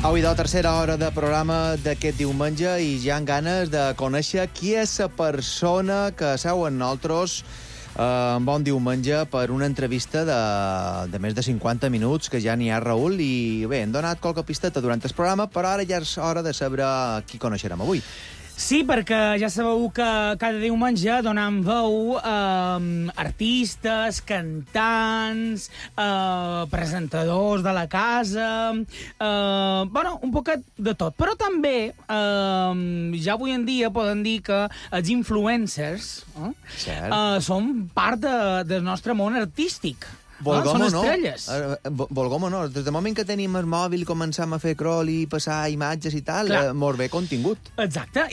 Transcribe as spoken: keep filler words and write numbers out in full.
Avui de la tercera hora de programa d'aquest diumenge i ja amb ganes de conèixer qui és la persona que seu amb nosaltres eh, un bon diumenge per una entrevista de, de més de cinquanta minuts, que ja n'hi ha, Raül, i bé, hem donat qualque pisteta durant el programa, però ara ja és hora de saber qui coneixerem avui. Sí, perquè ja sabeu que cada diumenge donem veu a eh, artistes, cantants, eh, presentadors de la casa, eh, bueno, un poquet de tot. Però també, eh, ja avui en dia poden dir que els influencers eh, eh, són part de, del nostre món artístic. Volgom no? o Són no, estrelles. eh, volgom o no, des del moment que tenim el mòbil començam a fer crawl i passar imatges i tal, Clar. eh, mos ve contingut. Exacte.